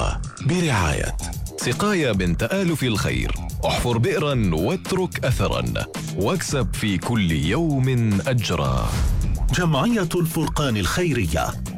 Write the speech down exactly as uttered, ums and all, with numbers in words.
الحلقة برعاية سقاية من تآلف الخير. احفر بئرا واترك أثرا واكسب في كل يوم أجرا. جمعية الفرقان الخيرية